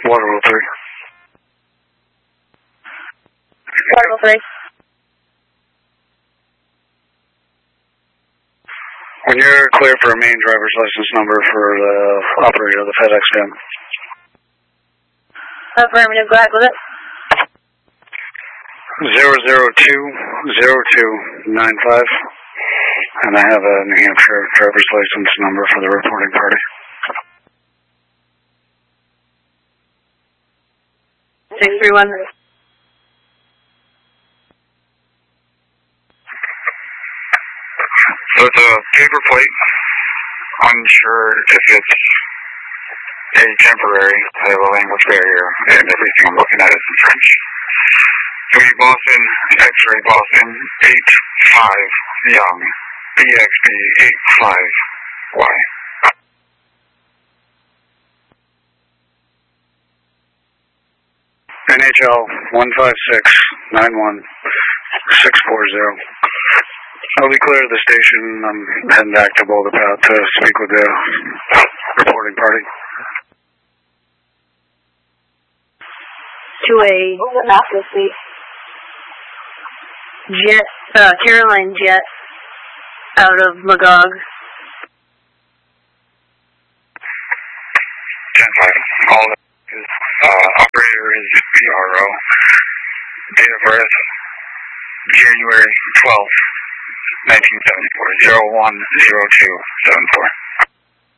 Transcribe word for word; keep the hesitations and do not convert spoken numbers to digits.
Waterville three. Waterville three. When you're clear for a main driver's license number for the operator of the FedEx van. Affirmative, go ahead with it. Zero zero two zero two nine five, and I have a New Hampshire driver's license number for the reporting party. Six three one. So it's a paper plate. Unsure if it's a temporary. I have a language barrier, and everything I'm looking at is in French. three Boston, X-ray Boston, eight five Young, B X B eight five Y. N H L one five six nine one six four zero. I'll be clear to the station. I'm heading back to Boulder Path to speak with the reporting party. To a jet, uh, Caroline jet out of Magog. ten five. All is, uh, operator is B R O. Date of birth, January twelfth, nineteen seventy-four. zero one zero two seven four.